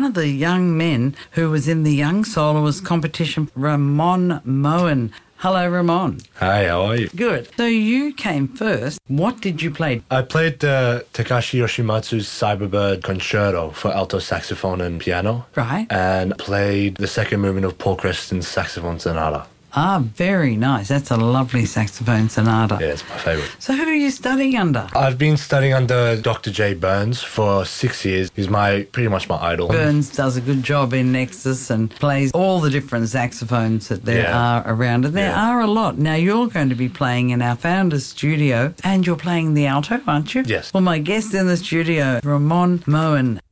one of the young men who was in the Young Soloist competition, Ramon Moen. Hello, Ramon. Hi, how are you? Good. So you came first. What did you play? I played Takashi Yoshimatsu's Cyberbird Concerto for alto saxophone and piano. Right. And played the second movement of Paul Creston's Saxophone Sonata. Ah, very nice. That's a lovely saxophone sonata. Yeah, it's my favourite. So who are you studying under? I've been studying under Dr. J. Burns for 6 years. He's pretty much my idol. Burns does a good job in Nexus and plays all the different saxophones that there are around. And there are a lot. Now, you're going to be playing in our Founders studio and you're playing the alto, aren't you? Yes. Well, my guest in the studio, Ramon Moen.